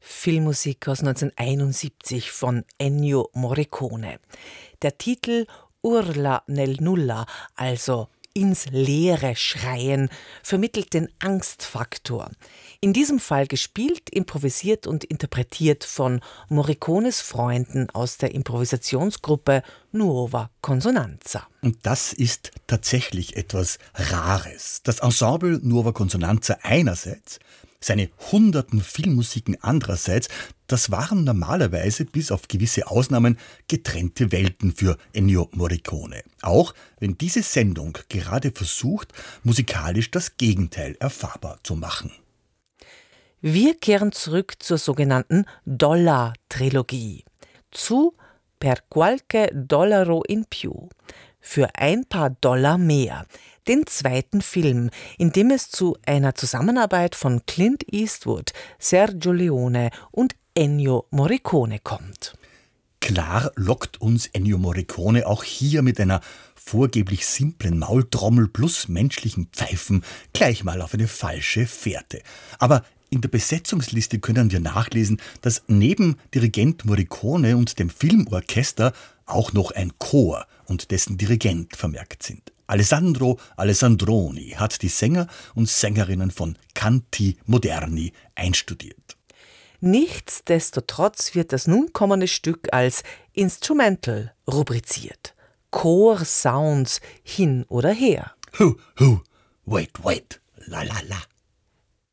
Filmmusik aus 1971 von Ennio Morricone. Der Titel Urla nel nulla, also ins Leere schreien, vermittelt den Angstfaktor. In diesem Fall gespielt, improvisiert und interpretiert von Morricones Freunden aus der Improvisationsgruppe Nuova Consonanza. Und das ist tatsächlich etwas Rares. Das Ensemble Nuova Consonanza einerseits, seine hunderten Filmmusiken andererseits, das waren normalerweise, bis auf gewisse Ausnahmen, getrennte Welten für Ennio Morricone. Auch wenn diese Sendung gerade versucht, musikalisch das Gegenteil erfahrbar zu machen. Wir kehren zurück zur sogenannten Dollar-Trilogie. Zu Per qualche dollaro in più. Für ein paar Dollar mehr. Den zweiten Film, in dem es zu einer Zusammenarbeit von Clint Eastwood, Sergio Leone und Ennio Morricone kommt. Klar lockt uns Ennio Morricone auch hier mit einer vorgeblich simplen Maultrommel plus menschlichen Pfeifen gleich mal auf eine falsche Fährte. Aber in der Besetzungsliste können wir nachlesen, dass neben Dirigent Morricone und dem Filmorchester auch noch ein Chor und dessen Dirigent vermerkt sind. Alessandro Alessandroni hat die Sänger und Sängerinnen von Canti Moderni einstudiert. Nichtsdestotrotz wird das nun kommende Stück als Instrumental rubriziert. Chor-Sounds hin oder her. Hu, hu, wait, la la la.